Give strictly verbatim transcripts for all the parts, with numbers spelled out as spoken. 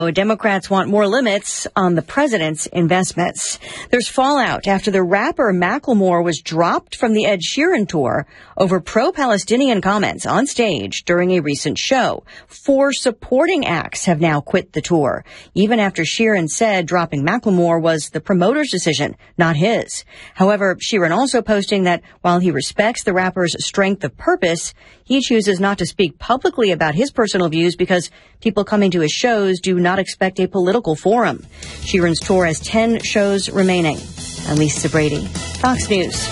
Democrats want more limits on the president's investments. There's fallout after the rapper Macklemore was dropped from the Ed Sheeran tour over pro-Palestinian comments on stage during a recent show. Four supporting acts have now quit the tour, even after Sheeran said dropping Macklemore was the promoter's decision, not his. However, Sheeran also posting that while he respects the rapper's strength of purpose, he chooses not to speak publicly about his personal views because people coming to his shows do not expect a political forum. Sheeran's tour has ten shows remaining. I'm Lisa Brady, Fox News.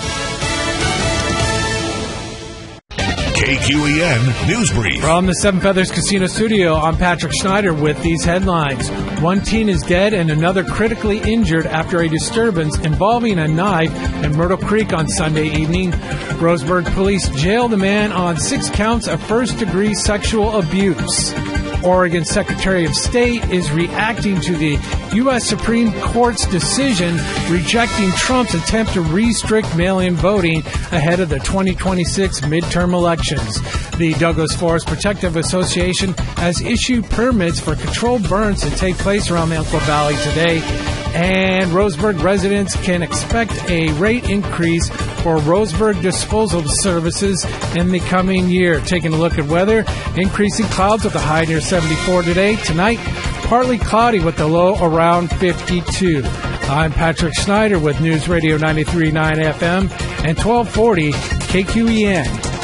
K Q E N News Brief. From the Seven Feathers Casino Studio, I'm Patrick Schneider with these headlines. One teen is dead and another critically injured after a disturbance involving a knife in Myrtle Creek on Sunday evening. Roseburg police jailed a man on six counts of first-degree sexual abuse. Oregon Secretary of State is reacting to the U S Supreme Court's decision rejecting Trump's attempt to restrict mail-in voting ahead of the twenty twenty-six midterm elections. The Douglas Forest Protective Association has issued permits for controlled burns to take place around the Elko Valley today. And Roseburg residents can expect a rate increase for Roseburg disposal services in the coming year. Taking a look at weather, increasing clouds with a high near seventy-four today. Tonight, partly cloudy with the low around fifty-two. I'm Patrick Schneider with News Radio ninety-three point nine F M and twelve forty K Q E N.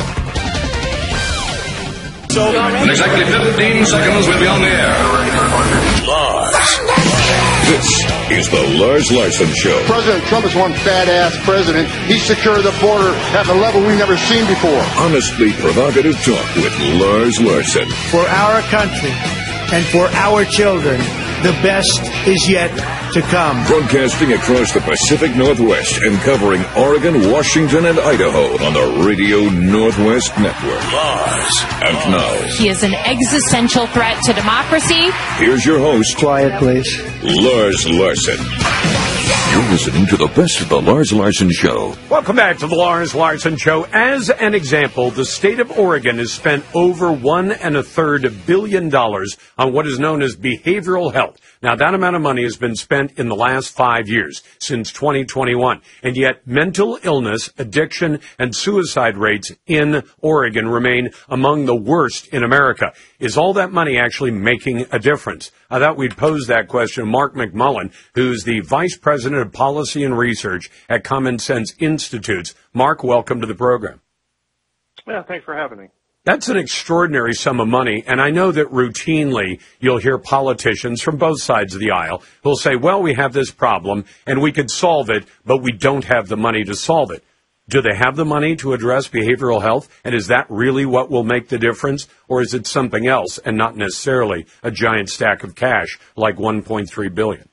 So, in exactly fifteen seconds, we'll be on the air. Lars. This is the Lars Larson Show. President Trump is one badass president. He secured the border at a level we've never seen before. Honestly provocative talk with Lars Larson. For our country and for our children, the best is yet to come. Broadcasting across the Pacific Northwest and covering Oregon, Washington, and Idaho on the Radio Northwest Network. Lars. And now, he is an existential threat to democracy. Here's your host. Quiet, please. Lars Larson. You're listening to the best of the Lars Larson Show. Welcome back to the Lars Larson Show. As an example, the state of Oregon has spent over one and a third billion dollars on what is known as behavioral health. Now, that amount of money has been spent in the last five years, since twenty twenty-one. And yet, mental illness, addiction, and suicide rates in Oregon remain among the worst in America. Is all that money actually making a difference? I thought we'd pose that question to Mark McMullen, who's the Vice President of Policy and Research at Common Sense Institutes. Mark, welcome to the program. Yeah, thanks for having me. That's an extraordinary sum of money, and I know that routinely you'll hear politicians from both sides of the aisle who'll say, well, we have this problem, and we could solve it, but we don't have the money to solve it. Do they have the money to address behavioral health, and is that really what will make the difference, or is it something else and not necessarily a giant stack of cash like one point three billion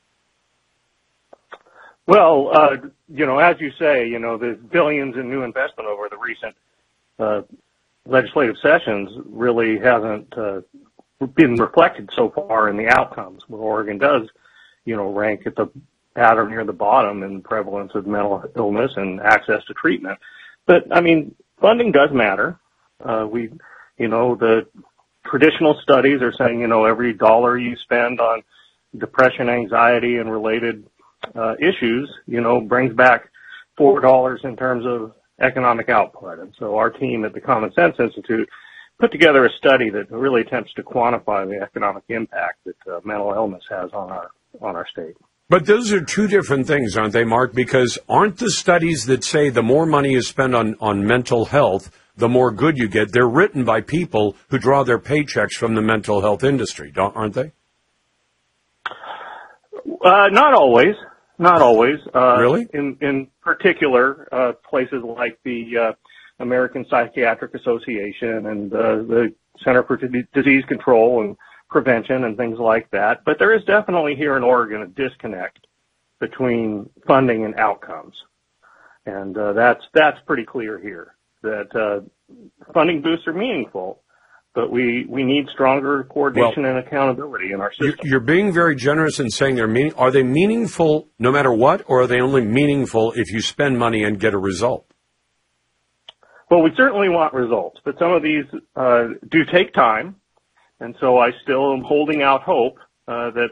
dollars? Well, uh, you know, as you say, you know, there's billions in new investment over the recent uh legislative sessions really hasn't uh, been reflected so far in the outcomes, where Oregon does, you know, rank at the at or near the bottom in prevalence of mental illness and access to treatment. But, I mean, funding does matter. Uh, we, you know, the traditional studies are saying, you know, every dollar you spend on depression, anxiety, and related uh, issues, you know, brings back four dollars in terms of economic output. And so our team at the Common Sense Institute put together a study that really attempts to quantify the economic impact that uh, mental illness has on our on our state. But those are two different things, aren't they, Mark? Because aren't the studies that say the more money is spent on, on mental health, the more good you get, they're written by people who draw their paychecks from the mental health industry, don't, aren't they? Uh, not always. Not always. Uh, really? In, in particular, uh, places like the uh, American Psychiatric Association and uh, the Center for D- Disease Control and Prevention and things like that. But there is definitely here in Oregon a disconnect between funding and outcomes. And uh, that's that's pretty clear here, that uh, funding boosts are meaningful, but we, we need stronger coordination well, and accountability in our system. You're being very generous in saying they're meaning. Are they meaningful no matter what, or are they only meaningful if you spend money and get a result? Well, we certainly want results, but some of these uh, do take time, and so I still am holding out hope uh, that